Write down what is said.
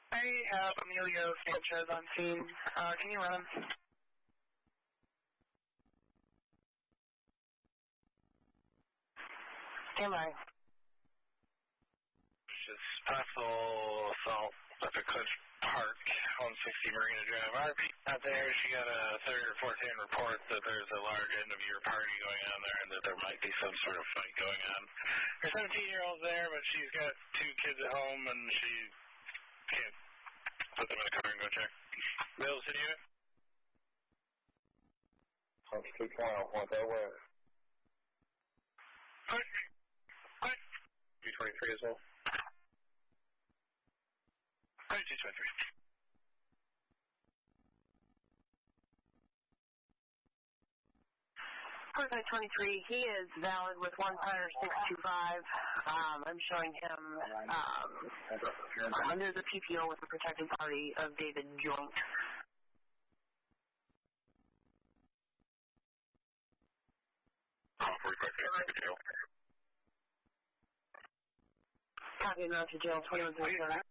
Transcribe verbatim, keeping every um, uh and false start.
I have Emilio Sanchez on scene. Uh, can you run him? Stand by. Just possible assault up at Cliff Park, one sixty Marina Drive. R P out there. She got a third or fourth hand report that there's a large end of year party going on there and that there might be some sort of fight going on. Her seventeen-year-old's there, but she's got two kids at home and she can't put them in the car and go check. Bill, city unit? two twenty, point that way. Push. Push. two twenty-three as well. Push two twenty-three. Person twenty-three, he is valid with one prior six two five. Um, I'm showing him um, under the P P O with the protected party of David Joint. Oh, forty-five, jail. Copy, not to jail, twenty-one thirty-seven.